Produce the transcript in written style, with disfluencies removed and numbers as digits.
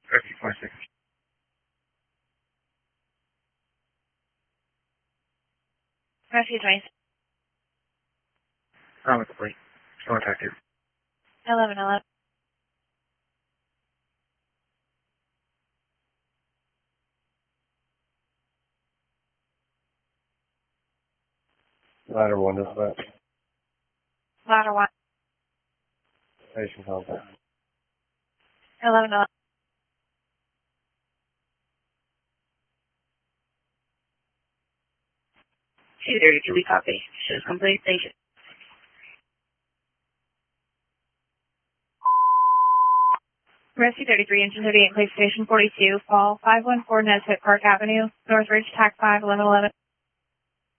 Rescue 26. Rescue 26. I'm with the plate. Contacted. 1111. Ladder 1 dispatch. Ladder 1. Station contact. 1111. We copy. Shows complete. Thank you. Rescue 33, Engine 38, Police Station 42, Fall 514 Nesbitt Park Avenue, Northridge, TAC 5, 1111.